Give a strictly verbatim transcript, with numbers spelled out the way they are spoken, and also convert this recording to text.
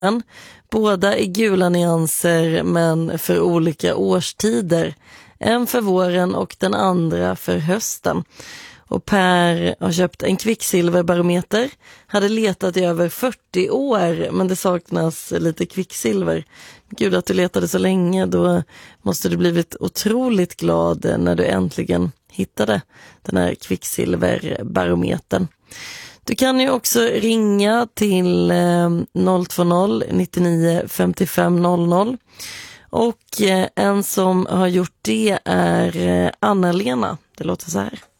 Båda är gula nyanser men för olika årstider. En för våren och den andra för hösten. Och Per har köpt en kvicksilverbarometer. Hade letat i över fyrtio år men det saknas lite kvicksilver. Gud att du letade så länge, då måste du blivit otroligt glad när du äntligen hittade den här kvicksilverbarometern. Du kan ju också ringa till noll två noll nittionio femtiofem noll noll. Och en som har gjort det är Anna-Lena. Det låter så här.